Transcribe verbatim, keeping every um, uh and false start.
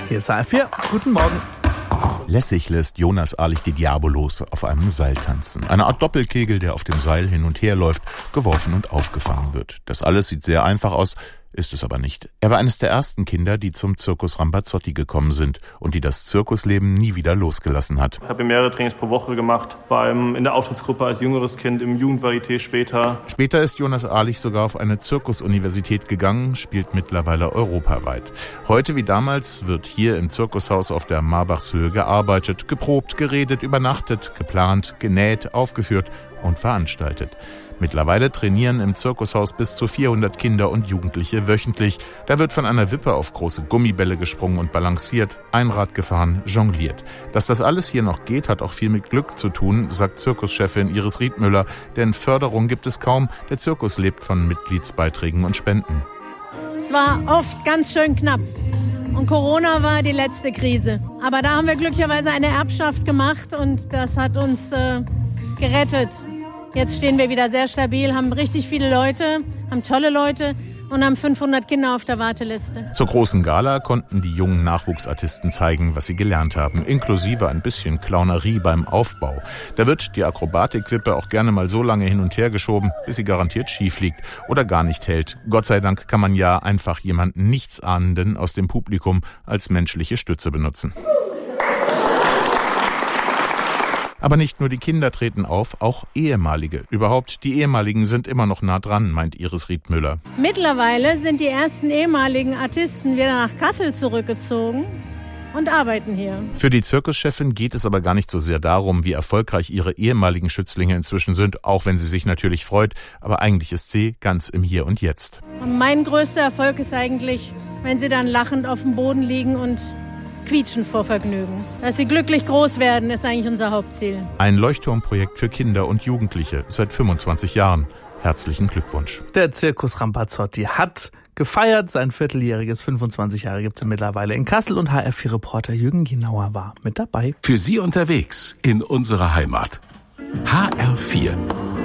Hier ist H R vier. Guten Morgen. Lässig lässt Jonas Ahlich die Diabolos auf einem Seil tanzen. Eine Art Doppelkegel, der auf dem Seil hin und her läuft, geworfen und aufgefangen wird. Das alles sieht sehr einfach aus, ist es aber nicht. Er war eines der ersten Kinder, die zum Circus Ramazzotti gekommen sind und die das Zirkusleben nie wieder losgelassen hat. Ich habe mehrere Trainings pro Woche gemacht, war in der Auftrittsgruppe als jüngeres Kind, im Jugendvarieté später. Später ist Jonas Ahlich sogar auf eine Zirkusuniversität gegangen, spielt mittlerweile europaweit. Heute wie damals wird hier im Zirkushaus auf der Marbachshöhe gearbeitet, geprobt, geredet, übernachtet, geplant, genäht, aufgeführt und veranstaltet. Mittlerweile trainieren im Zirkushaus bis zu vierhundert Kinder und Jugendliche wöchentlich. Da wird von einer Wippe auf große Gummibälle gesprungen und balanciert, Einrad gefahren, jongliert. Dass das alles hier noch geht, hat auch viel mit Glück zu tun, sagt Zirkuschefin Iris Riedmüller. Denn Förderung gibt es kaum. Der Zirkus lebt von Mitgliedsbeiträgen und Spenden. Es war oft ganz schön knapp. Und Corona war die letzte Krise. Aber da haben wir glücklicherweise eine Erbschaft gemacht und das hat uns äh, gerettet. Jetzt stehen wir wieder sehr stabil, haben richtig viele Leute, haben tolle Leute und haben fünfhundert Kinder auf der Warteliste. Zur großen Gala konnten die jungen Nachwuchsartisten zeigen, was sie gelernt haben, inklusive ein bisschen Clownerie beim Aufbau. Da wird die Akrobatikwippe auch gerne mal so lange hin und her geschoben, bis sie garantiert schief liegt oder gar nicht hält. Gott sei Dank kann man ja einfach jemanden Nichtsahnenden aus dem Publikum als menschliche Stütze benutzen. Aber nicht nur die Kinder treten auf, auch ehemalige. Überhaupt, die ehemaligen sind immer noch nah dran, meint Iris Riedmüller. Mittlerweile sind die ersten ehemaligen Artisten wieder nach Kassel zurückgezogen und arbeiten hier. Für die Zirkuschefin geht es aber gar nicht so sehr darum, wie erfolgreich ihre ehemaligen Schützlinge inzwischen sind, auch wenn sie sich natürlich freut. Aber eigentlich ist sie ganz im Hier und Jetzt. Und mein größter Erfolg ist eigentlich, wenn sie dann lachend auf dem Boden liegen und quietschen vor Vergnügen. Dass sie glücklich groß werden, ist eigentlich unser Hauptziel. Ein Leuchtturmprojekt für Kinder und Jugendliche seit fünfundzwanzig Jahren. Herzlichen Glückwunsch. Der Circus Ramazzotti hat gefeiert. Sein vierteljähriges, fünfundzwanzig Jahre gibt es mittlerweile in Kassel und H R vier Reporter Jürgen Ginauer war mit dabei. Für Sie unterwegs in unserer Heimat. H R vier.